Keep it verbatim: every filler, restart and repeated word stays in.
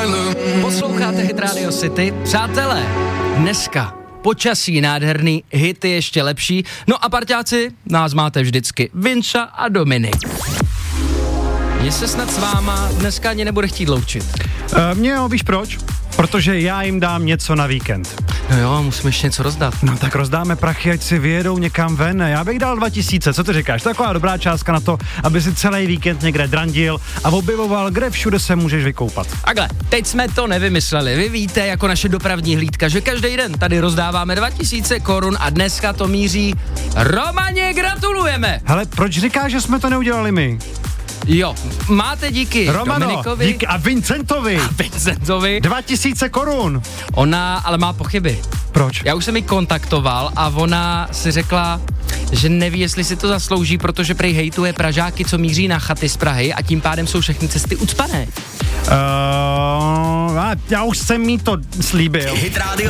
Posloucháte Hit Radio City? Přátelé, dneska počasí nádherný, hity ještě lepší. No a parťáci, nás máte vždycky Vinča a Dominik. Mně se snad s váma dneska ani nebude chtít loučit. Uh, mě jo, víš proč? Protože já jim dám něco na víkend. No jo, musíme ještě něco rozdat. No tak rozdáme prachy, ať si vyjedou někam ven. Já bych dal dva tisíce, co ty říkáš? Taková dobrá částka na to, aby si celý víkend někde drandil a objevoval, kde všude se můžeš vykoupat. Takhle, teď jsme to nevymysleli. Vy víte, jako naše dopravní hlídka, že každý den tady rozdáváme dva tisíce korun a dneska to míří. Romaně, gratulujeme! Hele, proč říkáš, že jsme to neudělali my? Jo, máte díky Romano, Dominikovi díky a Vincentovi. a Vincentovi. Dva tisíce korun. Ona ale má pochyby. Proč? Já už jsem ji kontaktoval a ona si řekla, že neví, jestli si to zaslouží, protože prej hejtuje Pražáky, co míří na chaty z Prahy a tím pádem jsou všechny cesty ucpané. Uh, já už jsem jí to slíbil. Hit Radio